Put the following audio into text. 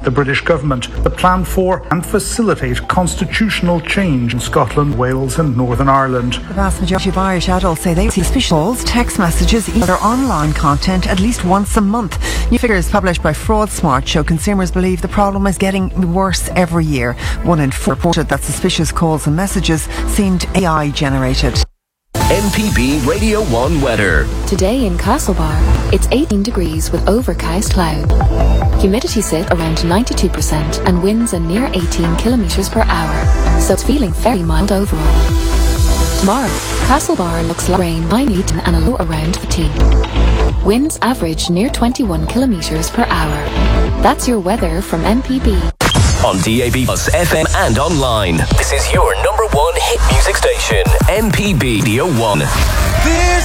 the British government, the plan for and facilitate constitutional change in Scotland, Wales and Northern Ireland. The vast majority of Irish adults say they see suspicious calls, text messages, email or online content at least once a month. New figures published by FraudSmart show consumers believe the problem is getting worse every year. 1 in 4 reported that suspicious calls and messages seemed AI generated. MPB Radio 1 weather. Today in Castlebar, it's 18 degrees with overcast cloud. Humidity sits around 92% and winds a near 18 kilometres per hour, so it's feeling very mild overall. Tomorrow, Castlebar looks like rain, high 18 and a low around 15. Winds average near 21 kilometres per hour. That's your weather from MPB. On DAB+, FM and online. This is your number one hit music station, MPB Radio 1. This